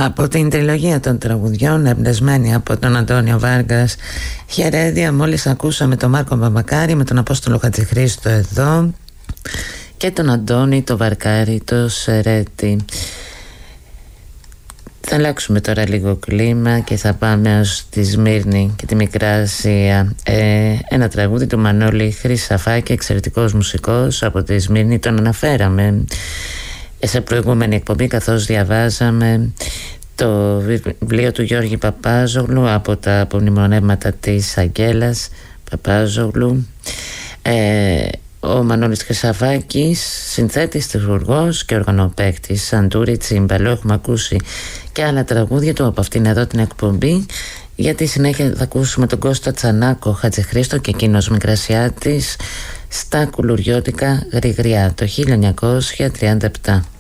Από την τριλογία των τραγουδιών εμπνευσμένη από τον Αντώνιο Βάργας Χερέδια, μόλις ακούσαμε τον Μάρκο Μπαμπακάρη με τον Απόστολο Χατζηχρήστο εδώ και τον Αντώνη το Βαρκάρη το Σερέτη. Θα αλλάξουμε τώρα λίγο κλίμα και θα πάμε ως τη Σμύρνη και τη Μικρά Ασία. Ένα τραγούδι του Μανώλη Χρυσαφάκη, εξαιρετικός μουσικός από τη Σμύρνη. Τον αναφέραμε σε προηγούμενη εκπομπή καθώς διαβάζαμε το βιβλίο του Γιώργη Παπάζογλου από τα απομνημονεύματα της Αγγέλας Παπάζογλου. Ο Μανώλης Χρυσαφάκης, συνθέτης, τεχνουργός και οργανοπαίκτης, σαντούρι, τσίμπαλο. Έχουμε ακούσει και άλλα τραγούδια του από αυτήν εδώ την εκπομπή. Για τη συνέχεια θα ακούσουμε τον Κώστα Τσανάκο Χατζηχρήστο και εκείνος Μικρασιάτης στα κουλουριώτικα Γρηγριά το 1937.